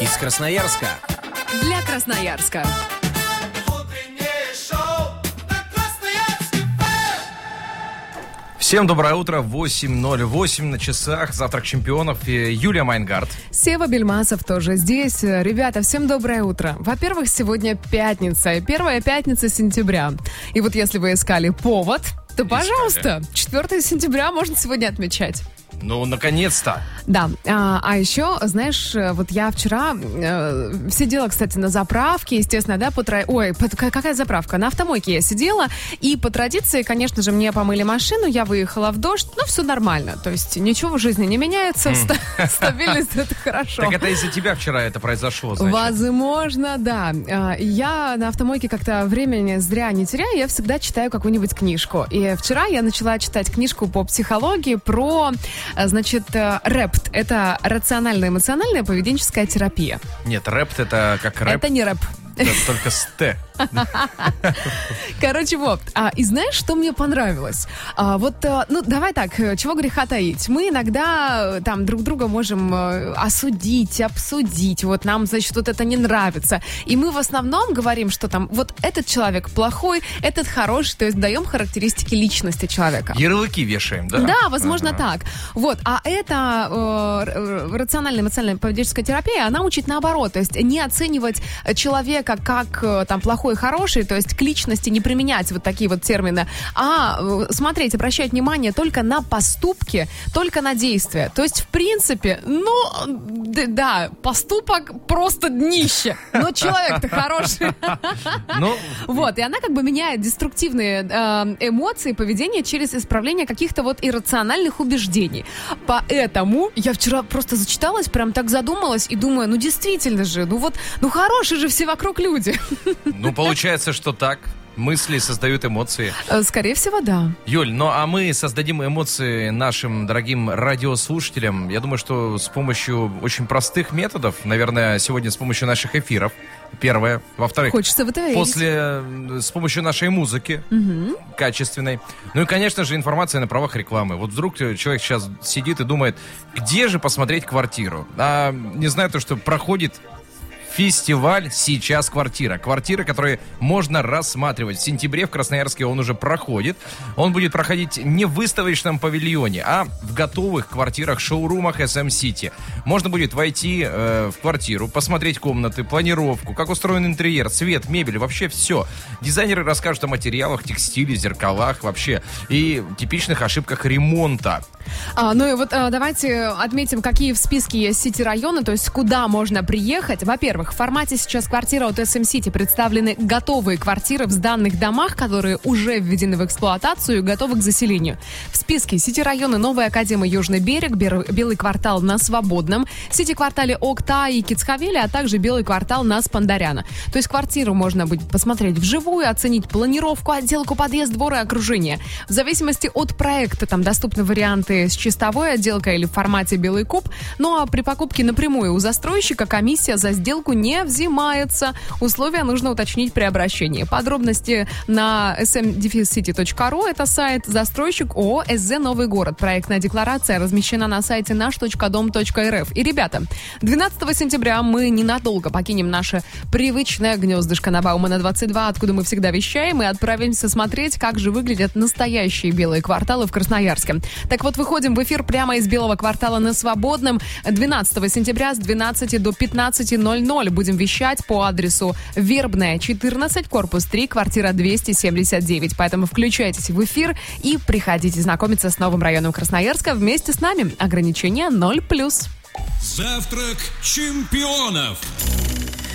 Из Красноярска. Для Красноярска. Всем доброе утро, 8:08 на часах, завтрак чемпионов, Юлия Майнгард. Сева Бельмасов тоже здесь. Ребята, всем доброе утро. Во-первых, сегодня пятница, первая пятница сентября. И вот если вы искали повод, то, пожалуйста, 4 сентября можно сегодня отмечать. Ну, наконец-то. Да, а еще, знаешь, вот я вчера сидела, кстати, на заправке, естественно, да, какая заправка? На автомойке я сидела, и по традиции, конечно же, мне помыли машину, я выехала в дождь, но все нормально, то есть ничего в жизни не меняется, стабильность — это хорошо. Так это из-за тебя вчера это произошло, значит? Возможно, да. Я на автомойке как-то времени зря не теряю, я всегда читаю какую-нибудь книжку. И вчера я начала читать книжку по психологии про... Значит, рэпт — это рационально-эмоциональная поведенческая терапия. Нет, рэпт — это как рэп. Это не рэп. Это только с «т». Короче, вот. И знаешь, что мне понравилось? Давай так, чего греха таить. Мы иногда там друг друга можем осудить, обсудить. Вот нам, значит, вот это не нравится. И мы в основном говорим, что там вот этот человек плохой, этот хороший, то есть даем характеристики личности человека. Ярлыки вешаем, да? Да, возможно, так. Вот. А это рациональная эмоциональная поведенческая терапия, она учит наоборот. То есть не оценивать человека как там плохой и хороший, то есть к личности не применять вот такие вот термины, а смотреть, обращать внимание только на поступки, только на действия. То есть, в принципе, поступок просто днище, но человек-то хороший. Вот, и она как бы меняет деструктивные эмоции, поведение через исправление каких-то вот иррациональных убеждений. Поэтому я вчера просто зачиталась, прям так задумалась и думаю, действительно же, хорошие же все вокруг люди. Ну, получается, что так. Мысли создают эмоции. Скорее всего, да. Юль, а мы создадим эмоции нашим дорогим радиослушателям. Я думаю, что с помощью очень простых методов. Наверное, сегодня с помощью наших эфиров. Первое. Во-вторых, хочется в это верить. С помощью нашей музыки качественной. Ну и, конечно же, информация на правах рекламы. Вот вдруг человек сейчас сидит и думает, где же посмотреть квартиру? Не знаю, то, что проходит... Фестиваль «Сейчас квартира». Квартиры, которые можно рассматривать. В сентябре в Красноярске он уже проходит. Он будет проходить не в выставочном павильоне, а в готовых квартирах, шоурумах SM City. Можно будет войти в квартиру, посмотреть комнаты, планировку, как устроен интерьер, цвет, мебель, вообще все. Дизайнеры расскажут о материалах, текстиле, зеркалах вообще и типичных ошибках ремонта. Давайте отметим, какие в списке есть сити-районы, то есть куда можно приехать. Во-первых, в формате «Сейчас квартира» от SM City представлены готовые квартиры в сданных домах, которые уже введены в эксплуатацию и готовы к заселению. В списке сити-районы Новая Академия, Южный берег, Белый квартал на Свободном, сити-квартале Окта и Кицхавели, а также Белый квартал на Спандаряна. То есть квартиру можно будет посмотреть вживую, оценить планировку, отделку, подъезд, двор и окружение. В зависимости от проекта там доступны варианты с чистовой отделкой или в формате белый куб. Ну а при покупке напрямую у застройщика комиссия за сделку не взимается. Условия нужно уточнить при обращении. Подробности на smdefiscity.ru. Это сайт застройщик ООО СЗ «Новый город». Проектная декларация размещена на сайте наш.дом.рф. И, ребята, 12 сентября мы ненадолго покинем наше привычное гнездышко на Баумана 22, откуда мы всегда вещаем, и отправимся смотреть, как же выглядят настоящие белые кварталы в Красноярске. Так вот, выходим в эфир прямо из Белого квартала на Свободном 12 сентября с 12 до 15:00. Будем вещать по адресу Вербная, 14, корпус 3, квартира 279. Поэтому включайтесь в эфир и приходите знакомиться с новым районом Красноярска вместе с нами. Ограничение 0+. Завтрак чемпионов.